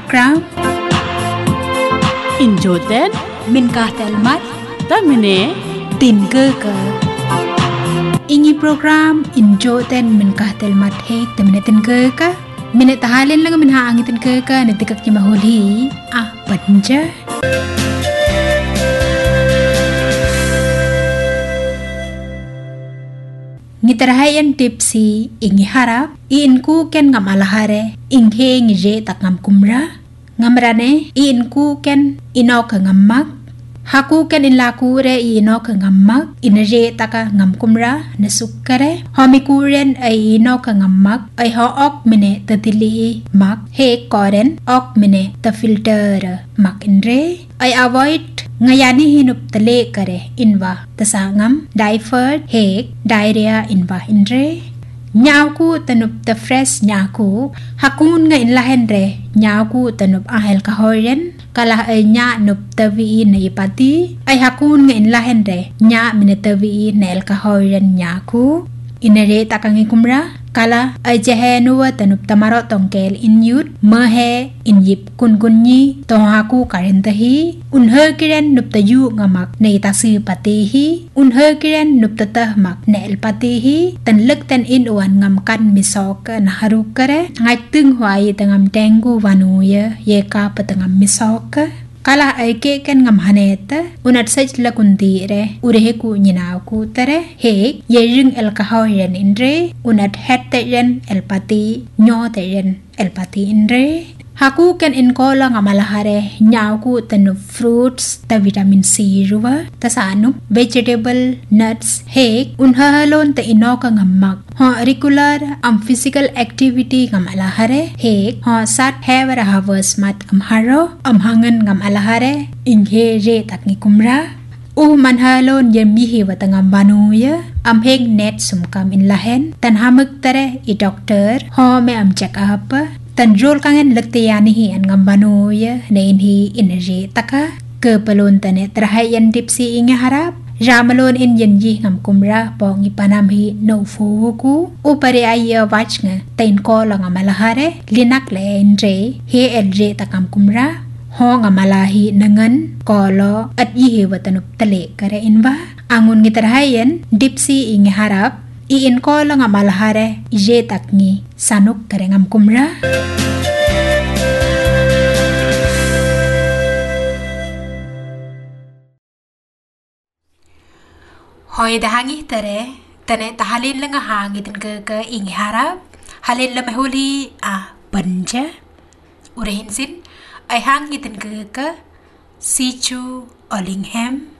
program Injoten min kahtelmat tamine tinggege. Ingi program Injoten min kahtelmat hek tamine tinggege. Minit tahalin lang min haangi tinggege natikak niya mahuli. Panja. Ngitarahayan tipsi ingi harap iinku ken ngam alahare inghe ngije tak ngam kumra ngamrane iinku ken inok ngammak haku ken inlaku re inok ngammak inje taka ngam kumra nasukare homikuren ai inok ngammak ai ho ok mine tatili mak he koren ok mine ta filter mak inre ai avoid ngayani hinup tale kare inwa tasangam diapher hek diarrhea inwa inre nyaku tanup ta fresh nyaku hakun nga inlahen re nyaku tanup ahel kahoyen kala ay nya nup tavi na ipati ay hakun nga inlahen re nya minatavi na el kahoyen nyaku inere takangi kumra kala ay jehenuwa tanup tamaro tongkel inyut mahe inyip kunkunyi tohaku karentahi unha kiren nup tayu ngamak na itasi patihi unha kiren nup tatahmak na elpatihi tanlek tan inuan ngamkan misok na harukare ngay tunghwai tangam tenggu vanuya yeka patangam misok kala ay keken ngam haneta unat sej lakundire ureheku nyinaku tere he yering el kahoyen indre unat heten el pati nyoten el pati indre haku ken inkola ngamalahare nyauku tanu fruits ta vitamin C ruwa tasanu vegetable nuts he unhalon ta inoka ngammak regular physical activity ngamalahare he sat hevera havers mat amharo amhangan ngamalahare inghe re takni kumra manhalon yemihi watangam banuya amheg net sumkam inlahen tan hamuk tare I doctor me check up tan rol kangen laktiyani hi an ngambanoya na inhi energy taka kepalon tane trahayan tipsi inga harap ramalon in yenji ngam kumra pong ipanam hi no fuku upare ay watch nga tain ko lang amalahare linak le enre he elje takam kumra ho ngamalahi nangan kolo at yihi watanup tale kare inba angun ngitrahayan dipsi inga harap iin ko lang amalahare ije takni sanuk kare ngam kumra hoy dahangi tare tane tahalin lang hangi tin ke ingi harap halin la mahuli banja urehin sin ay hangi tin ke Sichu Ollingham